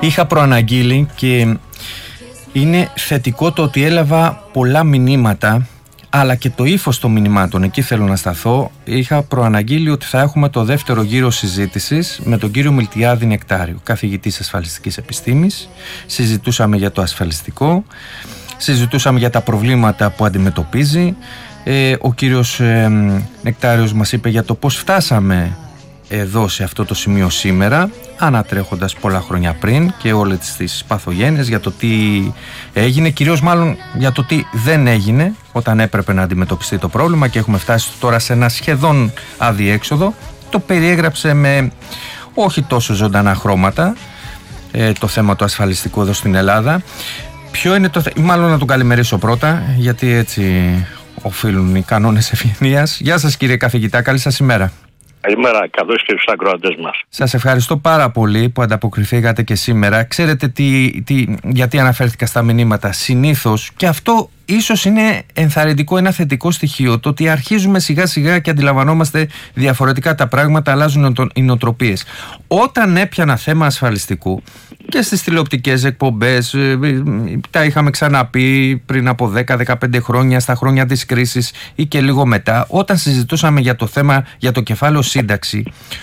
είχα προαναγγείλει και είναι θετικό το ότι έλαβα πολλά μηνύματα, αλλά και το ύφος των μηνυμάτων. Εκεί θέλω να σταθώ. Είχα προαναγγείλει ότι θα έχουμε το δεύτερο γύρο συζήτησης με τον κύριο Μιλτιάδη Νεκτάριο, καθηγητής ασφαλιστικής επιστήμης. Συζητούσαμε για το ασφαλιστικό, συζητούσαμε για τα προβλήματα που αντιμετωπίζει. Ο κύριος Νεκτάριος μας είπε για το πώς φτάσαμε εδώ σε αυτό το σημείο σήμερα, ανατρέχοντας πολλά χρόνια πριν και όλες τις παθογένειες, για το τι έγινε, κυρίως μάλλον για το τι δεν έγινε όταν έπρεπε να αντιμετωπιστεί το πρόβλημα, και έχουμε φτάσει τώρα σε ένα σχεδόν αδιέξοδο. Το περιέγραψε με όχι τόσο ζωντανά χρώματα το θέμα του ασφαλιστικού εδώ στην Ελλάδα. Ποιο είναι το θέμα, μάλλον να τον καλημερίσω πρώτα, γιατί έτσι οφείλουν οι κανόνες ευγενίας. Γεια σας κύριε καθηγητά, καλή σας ημέρα. Καλημέρα, καθώς και στους ακροατές μας. Σας ευχαριστώ πάρα πολύ που ανταποκριθήκατε και σήμερα. Ξέρετε γιατί αναφέρθηκα στα μηνύματα? Συνήθως, και αυτό ίσως είναι ενθαρρυντικό, ένα θετικό στοιχείο, το ότι αρχίζουμε σιγά σιγά και αντιλαμβανόμαστε διαφορετικά τα πράγματα, αλλάζουν οι νοοτροπίες. Όταν έπιανα θέμα ασφαλιστικού και στις τηλεοπτικές εκπομπές, τα είχαμε ξαναπεί πριν από 10-15 χρόνια, στα χρόνια της κρίσης ή και λίγο μετά, όταν συζητούσαμε για το θέμα, για το κεφάλαιο σύνταξη,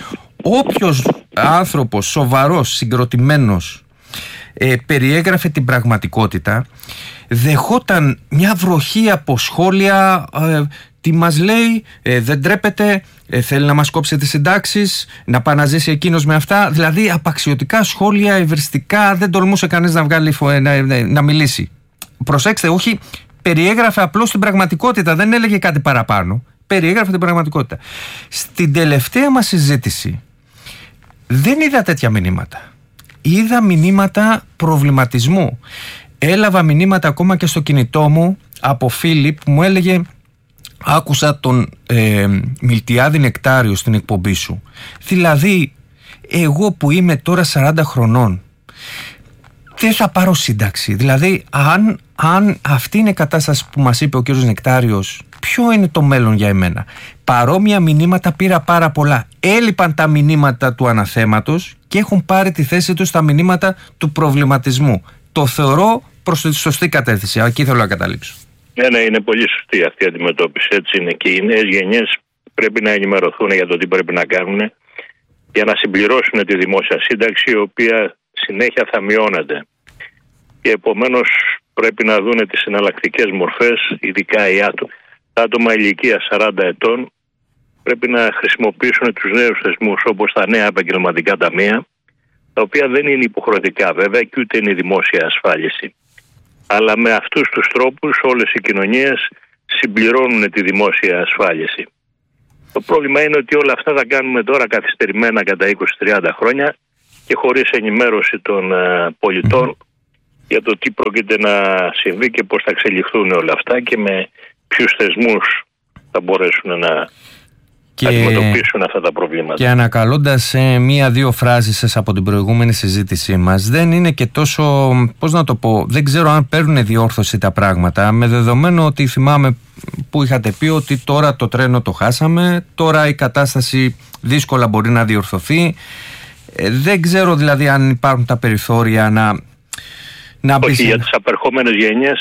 όποιος άνθρωπος σοβαρός, συγκροτημένος περιέγραφε την πραγματικότητα, δεχόταν μια βροχή από σχόλια. Τι μας λέει, δεν τρέπεται, θέλει να μας κόψει τις συντάξεις, να πάει να ζήσει εκείνος με αυτά. Δηλαδή απαξιωτικά σχόλια, ευριστικά, δεν τολμούσε κανείς να βγάλει να μιλήσει. Προσέξτε, όχι, περιέγραφε απλώς την πραγματικότητα, δεν έλεγε κάτι παραπάνω. Περιέγραφε την πραγματικότητα. Στην τελευταία μας συζήτηση δεν είδα τέτοια μηνύματα. Είδα μηνύματα προβληματισμού. Έλαβα μηνύματα ακόμα και στο κινητό μου από φίλοι που μου έλεγε: άκουσα τον Μιλτιάδη Νεκτάριο στην εκπομπή σου. Δηλαδή, εγώ που είμαι τώρα 40 χρονών, δεν θα πάρω σύνταξη. Δηλαδή, αν αυτή είναι η κατάσταση που μας είπε ο κύριος Νεκτάριος, ποιο είναι το μέλλον για εμένα? Παρόμοια μηνύματα πήρα πάρα πολλά. Έλειπαν τα μηνύματα του αναθέματος και έχουν πάρει τη θέση τους τα μηνύματα του προβληματισμού. Το θεωρώ προς τη σωστή κατεύθυνση. Εκεί θέλω να καταλήξω. Ναι, είναι πολύ σωστή αυτή η αντιμετώπιση. Έτσι είναι. Και οι νέες γενιές πρέπει να ενημερωθούν για το τι πρέπει να κάνουν για να συμπληρώσουν τη δημόσια σύνταξη, η οποία συνέχεια θα μειώνεται. Και επομένως πρέπει να δουν τις εναλλακτικές μορφές, ειδικά τα άτομα ηλικίας 40 ετών πρέπει να χρησιμοποιήσουν τους νέους θεσμούς, όπως τα νέα επαγγελματικά ταμεία, τα οποία δεν είναι υποχρεωτικά βέβαια και ούτε είναι δημόσια ασφάλιση. Αλλά με αυτούς τους τρόπους όλες οι κοινωνίες συμπληρώνουν τη δημόσια ασφάλιση. Το πρόβλημα είναι ότι όλα αυτά τα κάνουμε τώρα καθυστερημένα κατά 20-30 χρόνια και χωρίς ενημέρωση των πολιτών για το τι πρόκειται να συμβεί και πώς θα εξελιχθούν όλα αυτά και με ποιους θεσμούς θα μπορέσουν να αντιμετωπίσουν αυτά τα προβλήματα. Και ανακαλώντας μία-δύο φράσεις σας από την προηγούμενη συζήτησή μας, δεν είναι και τόσο, πώς να το πω, δεν ξέρω αν παίρνουν διόρθωση τα πράγματα, με δεδομένο ότι θυμάμαι που είχατε πει ότι τώρα το τρένο το χάσαμε, τώρα η κατάσταση δύσκολα μπορεί να διορθωθεί. Δεν ξέρω δηλαδή αν υπάρχουν τα περιθώρια να μπει. Όχι, για τις απερχόμενες γενιές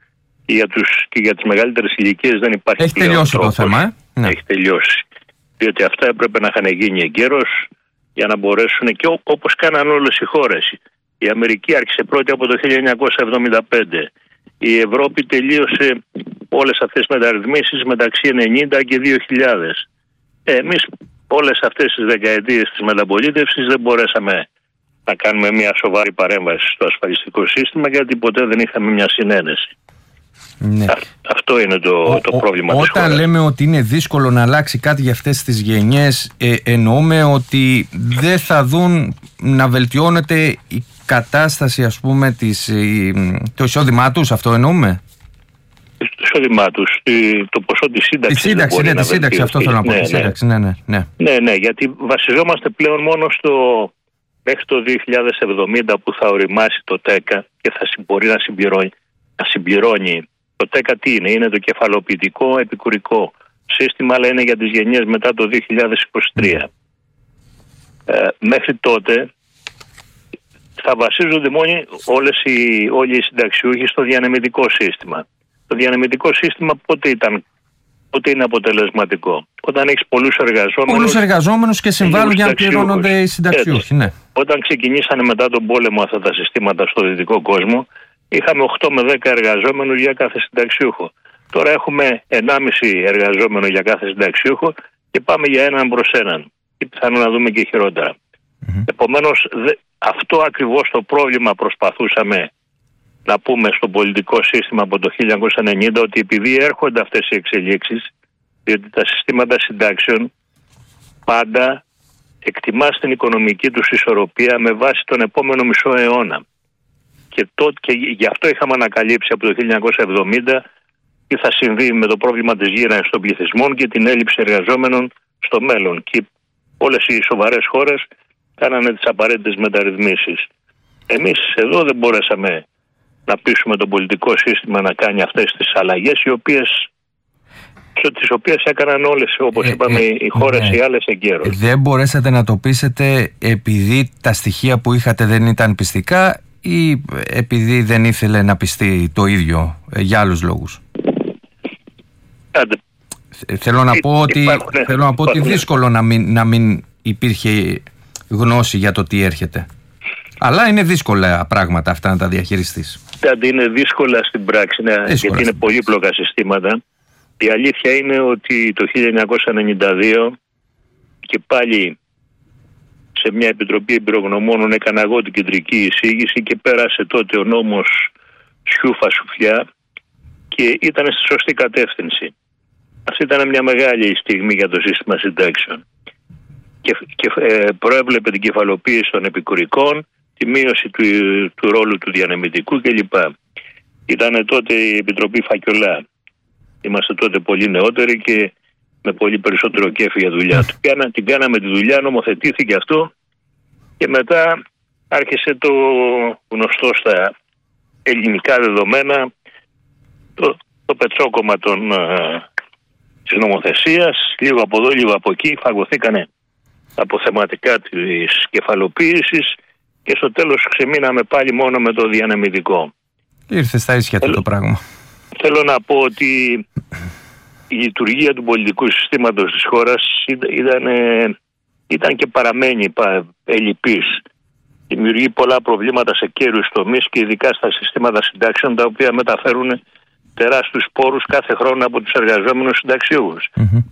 και για τις μεγαλύτερες ηλικίες δεν υπάρχει. Έχει τελειώσει το θέμα, Ναι. Έχει τελειώσει. Διότι αυτά έπρεπε να είχαν γίνει εγκαίρως για να μπορέσουν, και όπως κάναν όλες οι χώρες. Η Αμερική άρχισε πρώτη από το 1975. Η Ευρώπη τελείωσε όλες αυτές τις μεταρρυθμίσεις μεταξύ 1990 και 2000. Εμείς όλες αυτές τις δεκαετίες της μεταπολίτευσης δεν μπορέσαμε να κάνουμε μια σοβαρή παρέμβαση στο ασφαλιστικό σύστημα, γιατί ποτέ δεν είχαμε μια συνένεση. Ναι. Αυτό είναι το πρόβλημα της χώρας. Όταν λέμε ότι είναι δύσκολο να αλλάξει κάτι για αυτές τις γενιές, εννοούμε ότι δεν θα δουν να βελτιώνεται η κατάσταση, ας πούμε, το εισόδημά τους, αυτό εννοούμε? Το εισόδημά τους, το ποσό της σύνταξης. Τη σύνταξη, ναι, τη σύνταξη, αυτό θέλω να πω. Ναι, γιατί βασιζόμαστε πλέον μόνο μέχρι το 2070 που θα οριμάσει το ΤΕΚΑ και θα μπορεί να συμπληρώνει. Το ΤΕΚΑ τι είναι? Είναι το κεφαλοποιητικό επικουρικό σύστημα, αλλά είναι για τις γενιές μετά το 2023. Μέχρι τότε θα βασίζονται όλοι οι συνταξιούχοι στο διανεμητικό σύστημα. Το διανεμητικό σύστημα πότε είναι αποτελεσματικό? Όταν έχεις πολλούς εργαζόμενους και συμβάλλουν για να πληρώνονται οι συνταξιούχοι. Ναι. Όταν ξεκινήσανε μετά τον πόλεμο αυτά τα συστήματα στο δυτικό κόσμο, είχαμε 8 με 10 εργαζόμενους για κάθε συνταξιούχο. Τώρα έχουμε 1,5 εργαζόμενο για κάθε συνταξιούχο και πάμε για έναν προς έναν. Ή πιθανόν να δούμε και χειρότερα. Επομένως, αυτό ακριβώς το πρόβλημα προσπαθούσαμε να πούμε στο πολιτικό σύστημα από το 1990, ότι επειδή έρχονται αυτές οι εξελίξεις, διότι τα συστήματα συντάξεων πάντα εκτιμάς την οικονομική τους ισορροπία με βάση τον επόμενο μισό αιώνα. Και γι' αυτό είχαμε ανακαλύψει από το 1970 τι θα συμβεί με το πρόβλημα της γύρανσης των πληθυσμών και την έλλειψη εργαζόμενων στο μέλλον. Και όλες οι σοβαρές χώρες κάνανε τις απαραίτητες μεταρρυθμίσεις. Εμείς εδώ δεν μπορέσαμε να πείσουμε το πολιτικό σύστημα να κάνει αυτές τις αλλαγές, τις οποίες έκαναν όλες, όπως είπαμε, οι χώρες οι άλλες εγκαίρως. Δεν μπορέσατε να το πείσετε επειδή τα στοιχεία που είχατε δεν ήταν πιστικά ή επειδή δεν ήθελε να πιστεί το ίδιο για άλλους λόγους? Θέλω να πω ότι δύσκολο να μην υπήρχε γνώση για το τι έρχεται. Αλλά είναι δύσκολα πράγματα αυτά να τα διαχειριστείς. Είναι δύσκολα στην πράξη, γιατί είναι πολύπλοκα συστήματα. Η αλήθεια είναι ότι το 1992 και πάλι σε μια επιτροπή εμπειρογνωμόνων έκανα εγώ την κεντρική εισήγηση και πέρασε τότε ο νόμος Σιούφα Σουφιά και ήταν στη σωστή κατεύθυνση. Αυτή ήταν μια μεγάλη στιγμή για το σύστημα συντάξεων και προέβλεπε την κεφαλοποίηση των επικουρικών, τη μείωση του ρόλου του διανεμητικού κλπ. Ήταν τότε η Επιτροπή Φακιολά. Είμαστε τότε πολύ νεότεροι και με πολύ περισσότερο κέφι για δουλειά του. Την κάναμε τη δουλειά, νομοθετήθηκε αυτό και μετά άρχισε το γνωστό στα ελληνικά δεδομένα το πετσόκομμα της νομοθεσίας, λίγο από εδώ, λίγο από εκεί, φαγωθήκανε τα αποθεματικά της κεφαλοποίησης και στο τέλος ξεμείναμε πάλι μόνο με το διανεμητικό. Ήρθε στα ίσια το πράγμα. Θέλω να πω ότι η λειτουργία του πολιτικού συστήματος της χώρας ήταν και παραμένει ελλειπής. Δημιουργεί πολλά προβλήματα σε κέρους τομείς και ειδικά στα συστήματα συντάξεων, τα οποία μεταφέρουν τεράστιους πόρους κάθε χρόνο από τους εργαζόμενους συνταξιούχους.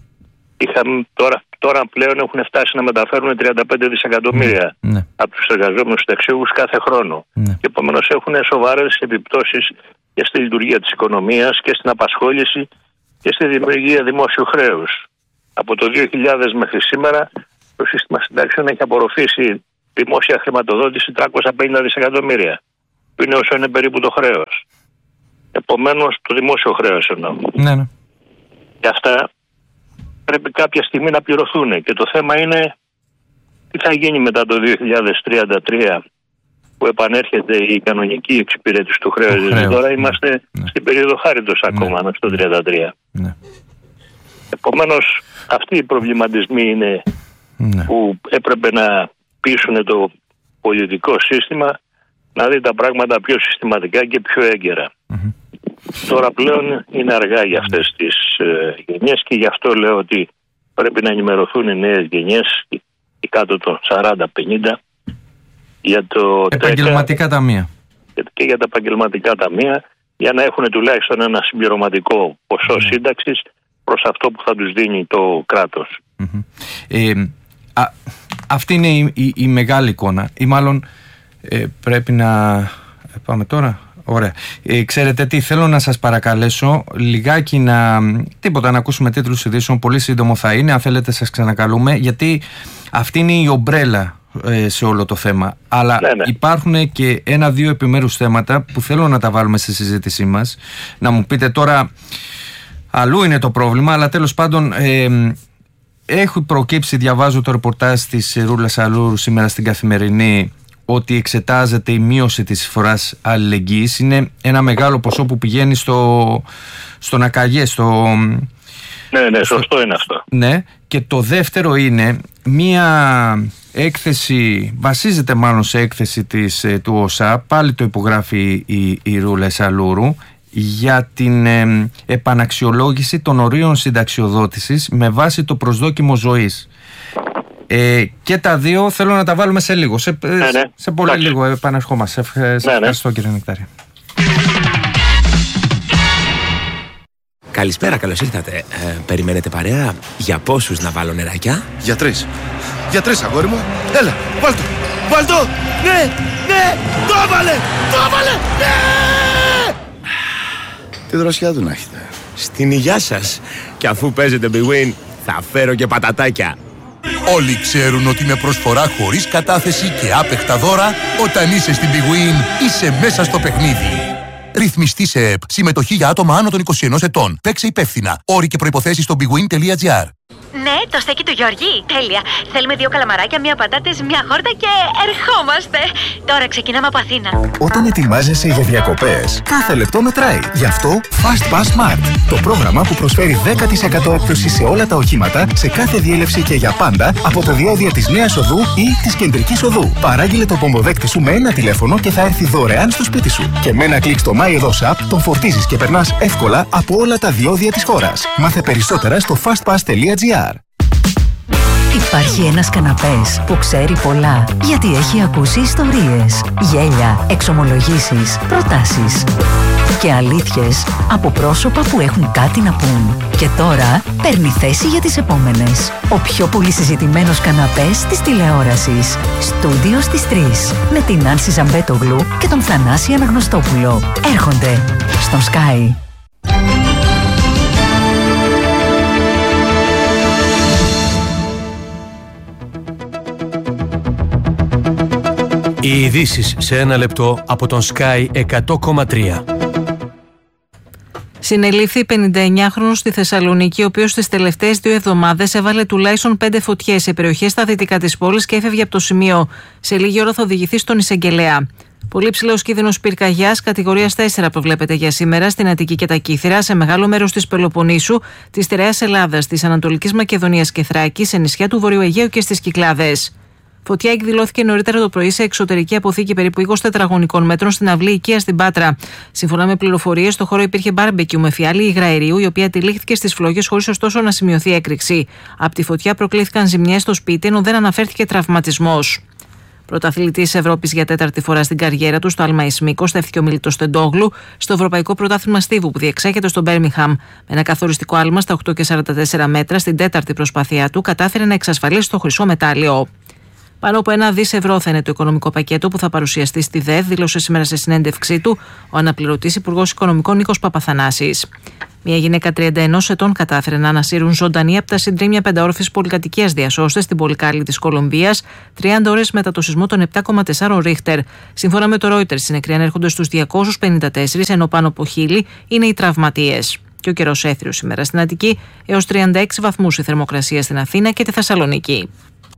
Τώρα πλέον έχουν φτάσει να μεταφέρουν 35 δισεκατομμύρια από τους εργαζόμενους συνταξιούχους κάθε χρόνο. Και επομένως έχουν σοβαρές επιπτώσεις και στη λειτουργία της οικονομίας και στην απασχόληση και στη δημιουργία δημόσιου χρέους. Από το 2000 μέχρι σήμερα το σύστημα συντάξεων έχει απορροφήσει δημόσια χρηματοδότηση 350 δισεκατομμύρια, που είναι όσο είναι περίπου το χρέος. Επομένως, το δημόσιο χρέος εννοώ. Ναι. Και αυτά πρέπει κάποια στιγμή να πληρωθούν. Και το θέμα είναι τι θα γίνει μετά το 2033, που επανέρχεται η κανονική εξυπηρέτηση του χρέους. Τώρα είμαστε στην περίοδο χάριτος ακόμα, μέχρι το 2033. Ναι. Επομένως, αυτοί οι προβληματισμοί είναι που έπρεπε να πείσουν το πολιτικό σύστημα να δει τα πράγματα πιο συστηματικά και πιο έγκαιρα. Τώρα πλέον είναι αργά για αυτές τις γενιές και γι' αυτό λέω ότι πρέπει να ενημερωθούν οι νέες γενιές, οι κάτω των 40-50, για το επαγγελματικά ταμεία και για τα επαγγελματικά ταμεία, για να έχουν τουλάχιστον ένα συμπληρωματικό ποσό σύνταξης προς αυτό που θα τους δίνει το κράτος. Αυτή είναι η μεγάλη εικόνα, ή μάλλον πρέπει να πάμε τώρα. Ωραία. Ξέρετε τι, θέλω να σας παρακαλέσω λιγάκι να ακούσουμε τίτλους ειδήσεων. Πολύ σύντομο θα είναι, αν θέλετε σας ξανακαλούμε, γιατί αυτή είναι η ομπρέλα σε όλο το θέμα. Αλλά υπάρχουν και ένα-δύο επιμέρους θέματα που θέλω να τα βάλουμε στη συζήτησή μας. Να μου πείτε τώρα, αλλού είναι το πρόβλημα, αλλά τέλος πάντων έχει προκύψει, διαβάζω το ρεπορτάζ της Ρούλας Αλούρου σήμερα στην Καθημερινή, ότι εξετάζεται η μείωση της εισφοράς αλληλεγγύης. Είναι ένα μεγάλο ποσό που πηγαίνει στον ΑΚΑΓΕ, Ναι, σωστό είναι αυτό. Ναι, Και το δεύτερο είναι μία έκθεση, βασίζεται μάλλον σε έκθεση του ΟΣΑ, πάλι το υπογράφει η Ρούλα Σαλούρου, για την επαναξιολόγηση των ορίων συνταξιοδότησης με βάση το προσδόκιμο ζωής. Και τα δύο θέλω να τα βάλουμε σε λίγο. Σε πολύ λίγο επαναρχόμαστε. Ευχαριστώ κύριε Νεκτάρη. Καλησπέρα, καλώς ήρθατε. Περιμένετε παρέα? Για πόσους να βάλω νεράκια? Για τρεις. Για τρεις, αγόρι μου. Έλα, βάλτο. Βάλτο. Ναι, ναι. Το έβαλε. Το έβαλε. Ναι. Τι δροσιά του να έχετε. Στην υγειά σας. Και αφού παίζετε BWIN, θα φέρω και πατατάκια. Όλοι ξέρουν ότι με προσφορά χωρίς κατάθεση και άπεχτα δώρα, όταν είσαι στην BWIN, είσαι μέσα στο παιχνίδι. Ρυθμιστή σε ΕΠ. Συμμετοχή για άτομα άνω των 21 ετών. Παίξε υπεύθυνα. Όροι και προϋποθέσεις στο bwin.gr. Ναι, το στέκι του Γιώργη. Τέλεια. Θέλουμε 2 καλαμαράκια, 1 πατάτες, 1 χόρτα και ερχόμαστε. Τώρα ξεκινάμε από Αθήνα. Όταν ετοιμάζεσαι για διακοπές, κάθε λεπτό μετράει. Γι' αυτό Fast Pass Smart. Το πρόγραμμα που προσφέρει 10% έκπτωση σε όλα τα οχήματα, σε κάθε διέλευση και για πάντα, από το διόδια της Νέας Οδού ή της Κεντρικής Οδού. Παράγγειλε το πομποδέκτη σου με ένα τηλέφωνο και θα έρθει δωρεάν στο σπίτι σου. Και με ένα κλικ στο MyEdos App τον φορτίζεις και περνάς εύκολα από όλα τα διόδια της χώρας. Μάθε περισσότερα στο fastpass.gr. Υπάρχει ένας καναπές που ξέρει πολλά, γιατί έχει ακούσει ιστορίες, γέλια, εξομολογήσεις, προτάσεις και αλήθειες από πρόσωπα που έχουν κάτι να πούν. Και τώρα παίρνει θέση για τις επόμενες. Ο πιο πολύ συζητημένος καναπές της τηλεόρασης. Στούντιο στις 3. Με την Άνση Ζαμπέτογλου και τον Θανάση Αναγνωστόπουλο. Έρχονται στον Sky. Οι ειδήσεις σε 1 λεπτό από τον Sky 100,3. Συνελήφθη 59χρονος στη Θεσσαλονίκη, ο οποίος τις τελευταίες 2 εβδομάδες έβαλε τουλάχιστον 5 φωτιές σε περιοχές στα δυτικά της πόλης και έφευγε από το σημείο. Σε λίγη ώρα θα οδηγηθεί στον εισαγγελέα. Πολύ ψηλός κίνδυνος πυρκαγιάς κατηγορίας 4 προβλέπεται για σήμερα στην Αττική και τα Κύθυρα, σε μεγάλο μέρος της Πελοποννήσου, της Στερεάς Ελλάδας, της Ανατολικής Μακεδονίας και Θράκης, σε νησιά του Βορείου Αιγαίου και στις Κυκλάδες. Φωτιά εκδηλώθηκε νωρίτερα το πρωί σε εξωτερική αποθήκη περίπου 20 τετραγωνικών μέτρων στην αυλή οικίας στην Πάτρα. Σύμφωνα με πληροφορίες, στο χώρο υπήρχε μπάρμπεκιου με φιάλη υγραερίου, η οποία τυλίχθηκε στις φλόγες χωρίς ωστόσο να σημειωθεί έκρηξη. Από τη φωτιά προκλήθηκαν ζημιές στο σπίτι, ενώ δεν αναφέρθηκε τραυματισμός. Πρωταθλητής Ευρώπης για 4η φορά στην καριέρα του στο άλμα Ισμίκο, στέφθηκε ο Μίλητος Τεντόγλου στο Ευρωπαϊκό Πρωτάθλημα Στίβου που διεξάγεται στο Μπέρμιγχαμ. Με ένα καθοριστικό άλμα στα 8,44 μέτρα, στην 4η προσπάθειά του, κατάφερε να εξασφαλίσει το χρυσό μετάλλιο. Πάνω από 1 δις ευρώ θα είναι το οικονομικό πακέτο που θα παρουσιαστεί στη ΔΕΔ, δήλωσε σήμερα σε συνέντευξή του ο αναπληρωτής Υπουργός Οικονομικών Νίκος Παπαθανάσης. Μια γυναίκα 31 ετών κατάφερε να ανασύρουν ζωντανή από τα συντρίμμια 5όροφης πολυκατοικίας διασώστες στην Πολυκάλη της Κολομβίας, 30 ώρες μετά το σεισμό των 7,4 Ρίχτερ. Σύμφωνα με το Reuters, οι νεκροί ανέρχονται στους 254, ενώ πάνω από 1.000 είναι οι τραυματίες. Και ο καιρός έθριος σήμερα στην Αττική, έως 36 βαθμούς η θερμοκρασία στην Αθήνα και τη Θεσσαλονίκη.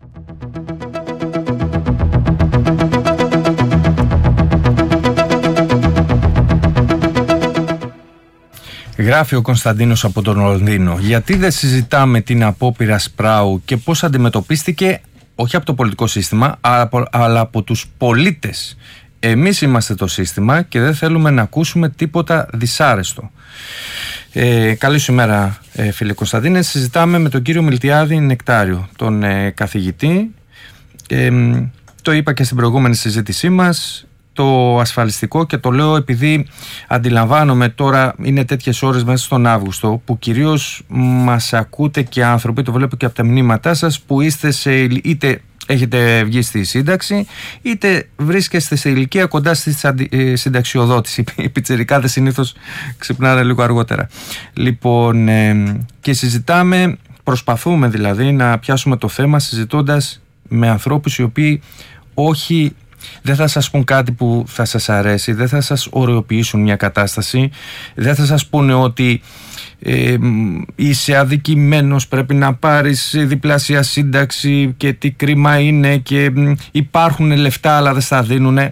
Γράφει ο Κωνσταντίνος από τον Λονδίνο. Γιατί δεν συζητάμε την απόπειρα Σπράου και πώς αντιμετωπίστηκε, όχι από το πολιτικό σύστημα, αλλά από τους πολίτες. Εμείς είμαστε το σύστημα και δεν θέλουμε να ακούσουμε τίποτα δυσάρεστο. Καλή σου ημέρα, φίλε Κωνσταντίνε. Συζητάμε με τον κύριο Μιλτιάδη Νεκτάριο, τον καθηγητή. Το είπα και στην προηγούμενη συζήτησή μας. Το ασφαλιστικό, και το λέω επειδή αντιλαμβάνομαι τώρα είναι τέτοιες ώρες μέσα στον Αύγουστο που κυρίως μας ακούτε και άνθρωποι, το βλέπω και από τα μηνύματά σας, που είστε είτε έχετε βγει στη σύνταξη είτε βρίσκεστε σε ηλικία κοντά στη συνταξιοδότηση. Οι πιτσιρικάδες συνήθως ξυπνάνε λίγο αργότερα. Λοιπόν, και συζητάμε, προσπαθούμε δηλαδή να πιάσουμε το θέμα συζητώντας με ανθρώπους οι οποίοι δεν θα σας πούν κάτι που θα σας αρέσει, δεν θα σας ωρεοποιήσουν μια κατάσταση, δεν θα σας πούνε ότι είσαι αδικημένος, πρέπει να πάρεις διπλάσια σύνταξη και τι κρίμα είναι και υπάρχουν λεφτά αλλά δεν στα δίνουνε.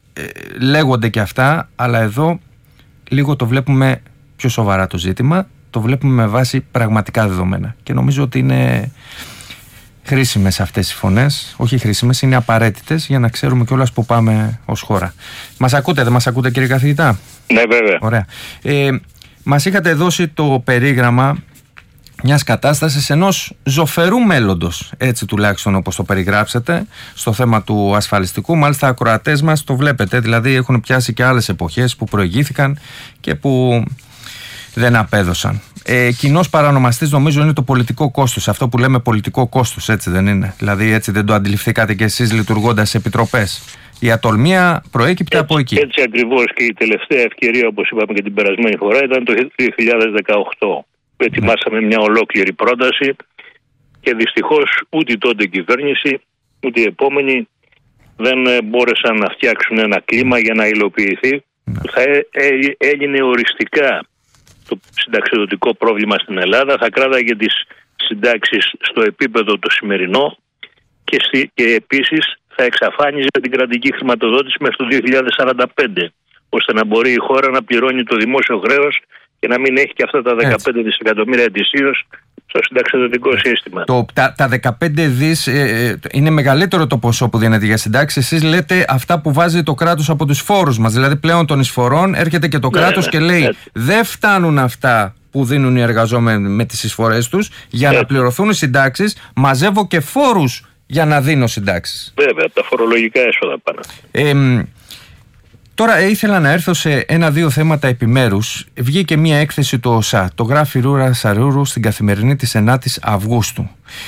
Λέγονται και αυτά, αλλά εδώ λίγο το βλέπουμε πιο σοβαρά το ζήτημα το βλέπουμε με βάση πραγματικά δεδομένα. Και νομίζω ότι είναι χρήσιμες αυτές οι φωνές. Όχι χρήσιμες, είναι απαραίτητες για να ξέρουμε κιόλας που πάμε ως χώρα. Μας ακούτε, δεν μας ακούτε, κύριε καθηγητά? Ναι, βέβαια. Ωραία. Μας είχατε δώσει το περίγραμμα μιας κατάστασης ενός ζωφερού μέλλοντος, έτσι τουλάχιστον όπως το περιγράψετε, στο θέμα του ασφαλιστικού. Μάλιστα, ακροατές μας το βλέπετε, δηλαδή έχουν πιάσει και άλλες εποχές που προηγήθηκαν και που δεν απέδωσαν. Κοινός παρανομαστής νομίζω είναι το πολιτικό κόστος, αυτό που λέμε πολιτικό κόστος, έτσι δεν είναι? Δηλαδή έτσι δεν το αντιληφθήκατε κι εσείς λειτουργώντας σε επιτροπές? Η ατολμία προέκυπτε από εκεί. Έτσι ακριβώς, και η τελευταία ευκαιρία, όπως είπαμε και την περασμένη φορά, ήταν το 2018. Ετοιμάσαμε μια ολόκληρη πρόταση και δυστυχώς ούτε τότε η κυβέρνηση ούτε οι επόμενοι δεν μπόρεσαν να φτιάξουν ένα κλίμα για να υλοποιηθεί. Θα έγινε οριστικά το συνταξιδοτικό πρόβλημα στην Ελλάδα, θα κράταγε τις συντάξεις στο επίπεδο το σημερινό και επίσης θα εξαφάνιζε την κρατική χρηματοδότηση μέχρι το 2045, ώστε να μπορεί η χώρα να πληρώνει το δημόσιο χρέος και να μην έχει και αυτά τα 15 δισεκατομμύρια ετησίως στο συνταξιδοτικό σύστημα. Τα 15 δις είναι μεγαλύτερο το ποσό που δίνεται για συντάξεις. Εσείς λέτε αυτά που βάζει το κράτος από τους φόρους μας. Δηλαδή πλέον των εισφορών έρχεται και το κράτος και λέει δεν φτάνουν αυτά που δίνουν οι εργαζόμενοι με τις εισφορές τους για να πληρωθούν οι συντάξεις. Μαζεύω και φόρους για να δίνω συντάξεις. Βέβαια, τα φορολογικά έσοδα πάνω. Τώρα ήθελα να έρθω σε ένα-δύο θέματα επιμέρους. Βγήκε μια έκθεση του ΟΣΑ, το γράφει Ρούρα Σαρούρου στην Καθημερινή της 9ης Αυγούστου.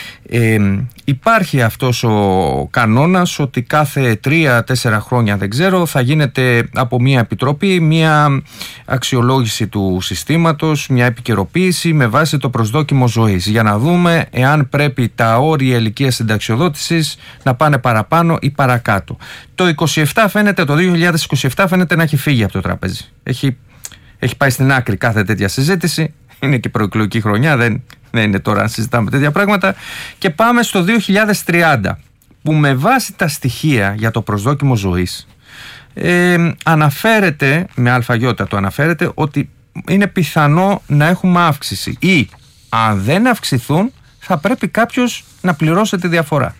Υπάρχει αυτός ο κανόνας ότι κάθε 3-4 χρόνια, δεν ξέρω, θα γίνεται από μια επιτροπή μια αξιολόγηση του συστήματος, μια επικαιροποίηση με βάση το προσδόκιμο ζωής, για να δούμε εάν πρέπει τα όρια ηλικίας συνταξιοδότησης να πάνε παραπάνω ή παρακάτω. Το 2027 φαίνεται να έχει φύγει από το τραπέζι. Έχει πάει στην άκρη κάθε τέτοια συζήτηση. Είναι και προεκλογική χρονιά, δεν είναι τώρα να συζητάμε τέτοια πράγματα. Και πάμε στο 2030, που με βάση τα στοιχεία για το προσδόκιμο ζωής αναφέρεται, με αλφαγιώτα το αναφέρεται, ότι είναι πιθανό να έχουμε αύξηση ή αν δεν αυξηθούν θα πρέπει κάποιος να πληρώσει τη διαφορά.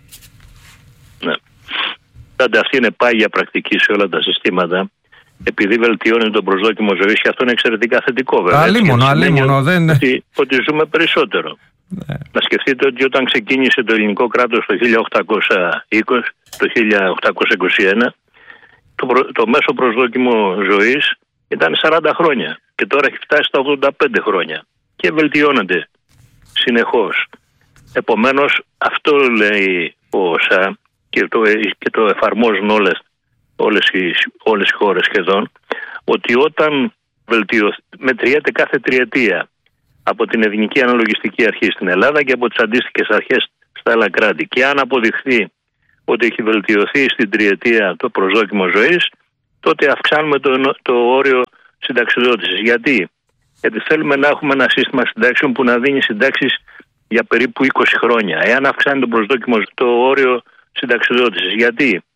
Ναι. Αυτή είναι πάγια πρακτική σε όλα τα συστήματα, επειδή βελτιώνει το προσδόκιμο ζωής, και αυτό είναι εξαιρετικά θετικό, βέβαια. Αλίμονο, δεν... ότι ζούμε περισσότερο. Ναι. Να σκεφτείτε ότι όταν ξεκίνησε το ελληνικό κράτος το 1821, το μέσο προσδόκιμο ζωής ήταν 40 χρόνια και τώρα έχει φτάσει στα 85 χρόνια και βελτιώνεται συνεχώς. Επομένως, αυτό λέει ο ΩΣΑ και το εφαρμόζουν όλες οι χώρες σχεδόν, ότι όταν μετριέται κάθε τριετία από την Εθνική Αναλογιστική Αρχή στην Ελλάδα και από τις αντίστοιχες αρχές στα άλλα κράτη, και αν αποδειχθεί ότι έχει βελτιωθεί στην τριετία το προσδόκιμο ζωής, τότε αυξάνουμε το όριο συνταξιδότησης. Γιατί θέλουμε να έχουμε ένα σύστημα συντάξεων που να δίνει συντάξεις για περίπου 20 χρόνια. Εάν αυξάνει το όριο συνταξιδότησης, γιατί